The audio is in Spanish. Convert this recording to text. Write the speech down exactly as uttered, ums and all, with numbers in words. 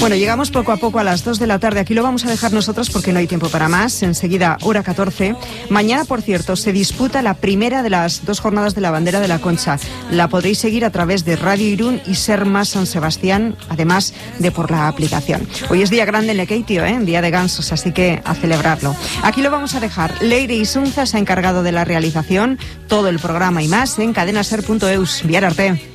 Bueno, llegamos poco a poco a las dos de la tarde. Aquí lo vamos a dejar nosotros porque no hay tiempo para más. Enseguida, hora catorce. Mañana, por cierto, se disputa la primera de las dos jornadas de la Bandera de la Concha. La podréis seguir a través de Radio Irún y Ser Más San Sebastián, además de por la aplicación. Hoy es día grande en Lekeitio, ¿eh? Día de gansos, así que a celebrarlo. Aquí lo vamos a dejar. Leire Isunza se ha encargado de la realización. Todo el programa y más en cadenaser punto eus. Biar arte.